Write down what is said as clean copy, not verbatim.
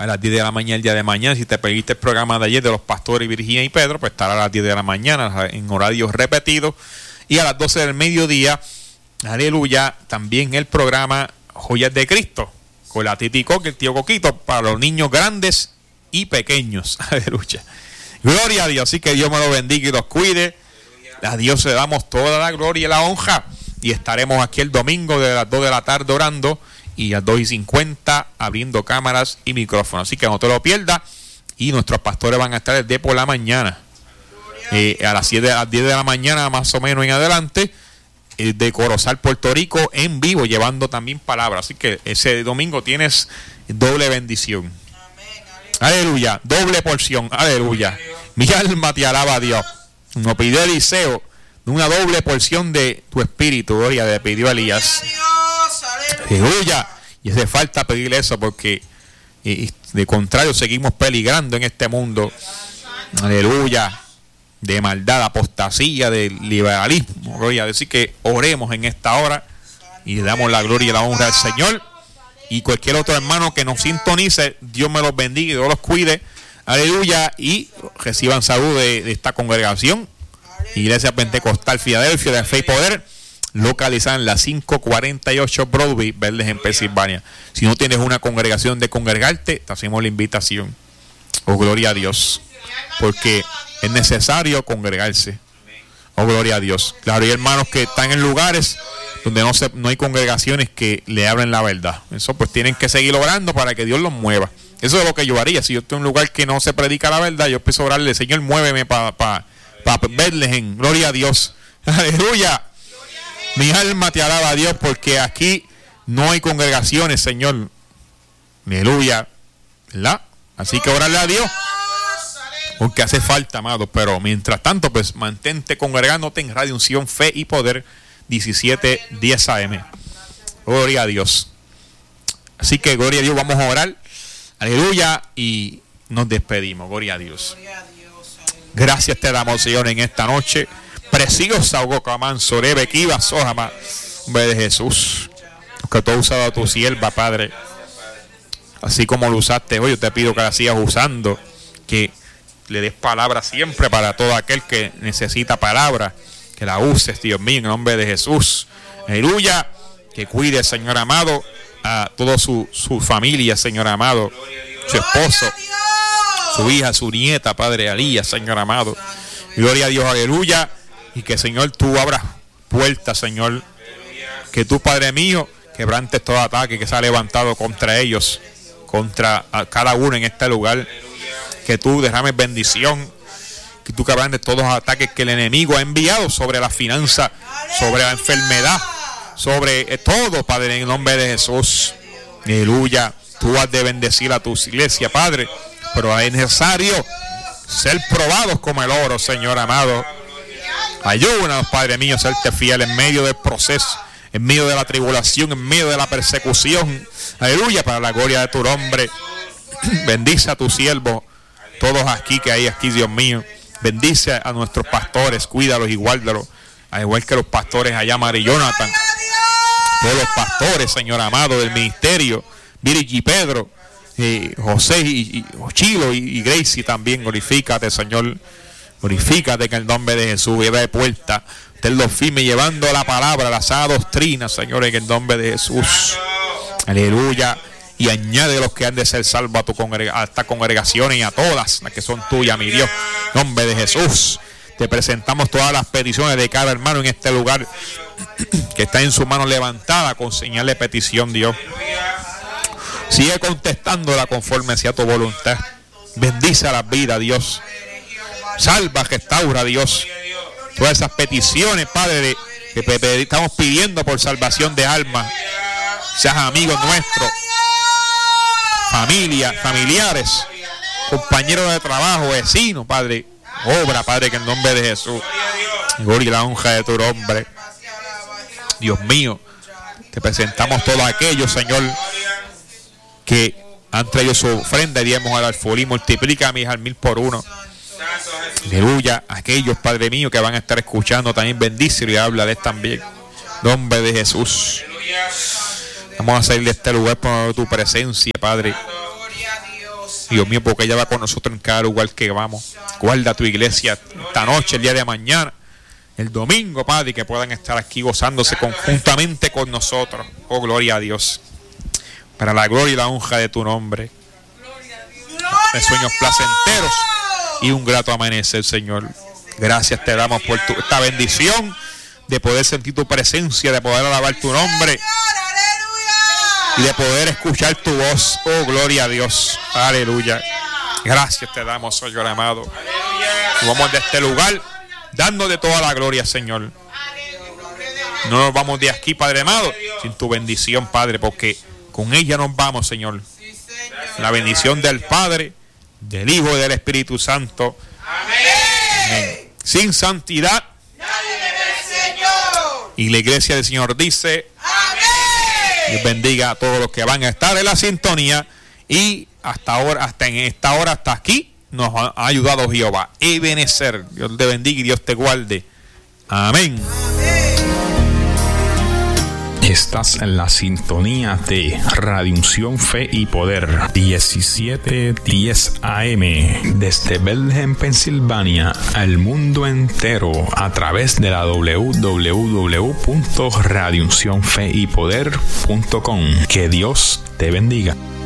a las 10 de la mañana el día de mañana. Si te perdiste el programa de ayer de los pastores Virginia y Pedro, pues estará a las 10 de la mañana en horarios repetidos. Y a las 12 del mediodía, aleluya, también el programa Joyas de Cristo, con la Titi Coque, el tío Coquito, para los niños grandes y pequeños. Aleluya. Gloria a Dios. Así que Dios me los bendiga y los cuide. A Dios le damos toda la gloria y la honra. Y estaremos aquí el domingo de las 2 de la tarde orando y a las 2:50 abriendo cámaras y micrófonos. Así que no te lo pierdas. Y nuestros pastores van a estar desde por la mañana. A las 10 de la mañana más o menos en adelante. De Corozal, Puerto Rico, en vivo, llevando también palabras. Así que ese domingo tienes doble bendición. Aleluya, doble porción, aleluya. Mi alma te alaba a Dios. Nos pidió Eliseo una doble porción de tu espíritu, gloria, le pidió a Elías. Aleluya. Y hace falta pedirle eso porque de contrario seguimos peligrando en este mundo. Aleluya. De maldad, apostasía, de liberalismo, gloria. Así que oremos en esta hora y le damos la gloria y la honra al Señor. Y cualquier otro hermano que nos sintonice, Dios me los bendiga y Dios los cuide. Aleluya. Y reciban salud de esta congregación, Iglesia Pentecostal Filadelfia de Fe y Poder, localizada en la 548 Broadway, Verdes, en Pensilvania. Si no tienes una congregación de congregarte, te hacemos la invitación. Oh, gloria a Dios. Porque es necesario congregarse. Oh, gloria a Dios. Claro, hay hermanos que están en lugares donde no hay congregaciones que le hablen la verdad. Eso pues tienen que seguir orando para que Dios los mueva. Eso es lo que yo haría. Si yo estoy en un lugar que no se predica la verdad, yo empiezo a orarle, Señor, muéveme para verles en gloria a Dios. Aleluya. Mi alma te alaba a Dios porque aquí no hay congregaciones, Señor. Aleluya. ¿Verdad? Así que orarle a Dios. Porque hace falta, amado. Pero mientras tanto, pues mantente congregándote en Radio Unción, Fe y Poder 1710 AM. Gloria a Dios. Así que gloria a Dios, vamos a orar. Aleluya. Y nos despedimos. Gloria a Dios. Gracias te damos, Señor, en esta noche. Preciosa Ogocaman, Sorebe, Kiva, Sojama. Hombre de Jesús. Que tú has usado a tu sierva, Padre. Así como lo usaste hoy, yo te pido que la sigas usando. Que le des palabra siempre para todo aquel que necesita palabra, que la uses, Dios mío, en el nombre de Jesús. Aleluya. Que cuide, Señor amado, a toda su familia, Señor amado, su esposo, su hija, su nieta, Padre Alía, Señor amado. Gloria a Dios, aleluya. Y que, Señor, tú abras puertas, Señor. Que tú, Padre mío, quebrantes todo ataque que se ha levantado contra ellos, contra cada uno en este lugar. Que tú derrames bendición, que tú quebrantes todos los ataques que el enemigo ha enviado sobre la finanza, sobre la enfermedad, sobre todo, Padre, en el nombre de Jesús. Aleluya. Tú has de bendecir a tu iglesia, Padre, pero es necesario ser probados como el oro, Señor amado. Ayúdanos, Padre mío, a serte fiel en medio del proceso, en medio de la tribulación, en medio de la persecución. Aleluya, para la gloria de tu nombre. Bendice a tu siervo, todos aquí que hay aquí, Dios mío. Bendice a nuestros pastores, cuídalos y guárdalos, al igual que los pastores allá, Mari Jonathan, todos los pastores, Señor amado, del ministerio, Virigi y Pedro, José y Chilo y Gracie también. Glorifícate, Señor. Glorifícate en el nombre de Jesús. Lleva de puerta, tenlo firme, llevando la palabra, la sana doctrina, Señor, en el nombre de Jesús. Aleluya. Y añade los que han de ser salvos a esta congregación y a todas las que son tuyas, mi Dios. En nombre de Jesús. Te presentamos todas las peticiones de cada hermano en este lugar que está en su mano levantada con señal de petición, Dios. Sigue contestándola conforme sea tu voluntad. Bendice a las vidas, Dios. Salva, restaura, Dios. Todas esas peticiones, Padre, que estamos pidiendo por salvación de almas. Seas amigos nuestros, familia, familiares, compañeros de trabajo, vecinos, Padre. Obra, Padre, que en nombre de Jesús. Gloria y la honra de tu nombre. Dios mío, te presentamos todos aquellos, Señor, que han traído su ofrenda y diezmos al alfolí. Multiplica a mi hija al 1000 por 1. Aleluya. Aquellos, Padre mío, que van a estar escuchando, también bendícelo y háblales también. Nombre de Jesús. Vamos a salir de este lugar por tu presencia, Padre. Dios mío, porque ella va con nosotros en cada lugar que vamos. Guarda tu iglesia esta noche, el día de mañana, el domingo, Padre, y que puedan estar aquí gozándose conjuntamente con nosotros. Oh, gloria a Dios. Para la gloria y la honra de tu nombre. De sueños placenteros y un grato amanecer, Señor. Gracias te damos por esta bendición de poder sentir tu presencia, de poder alabar tu nombre y de poder escuchar tu voz. Oh, gloria a Dios. Aleluya. Gracias te damos, Señor amado. Y vamos de este lugar dándote toda la gloria, Señor. No nos vamos de aquí, Padre amado, sin tu bendición, Padre, porque con ella nos vamos, Señor. La bendición del Padre, del Hijo y del Espíritu Santo. Amén. Sin santidad nadie ve al Señor. Y la iglesia del Señor dice: amén. Dios bendiga a todos los que van a estar en la sintonía. Y hasta ahora, hasta en esta hora, hasta aquí, nos ha ayudado Jehová. Ebenezer. Dios te bendiga y Dios te guarde. Amén. Estás en la sintonía de Radio Unción, Fe y Poder, 1710 AM, desde Bethlehem, Pensilvania, al mundo entero, a través de la www.radiouncionfeypoder.com. Que Dios te bendiga.